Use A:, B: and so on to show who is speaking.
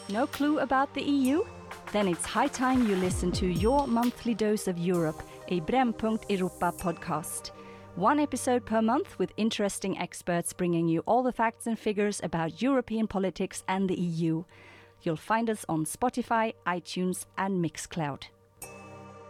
A: No clue about the EU? Then it's high time you listen to Your Monthly Dose of Europe, a Brännpunkt Europa podcast. One episode per month with interesting experts bringing you all the facts and figures about European politics and the EU. You'll find us on Spotify, iTunes and Mixcloud.